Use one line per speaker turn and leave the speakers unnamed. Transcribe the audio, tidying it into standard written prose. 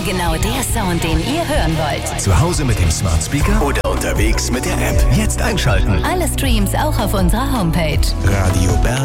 genau der Sound, den ihr hören wollt.
Zu Hause mit dem Smart Speaker oder unterwegs mit der App. Jetzt einschalten.
Alle Streams auch auf unserer Homepage.
Radio Berlin.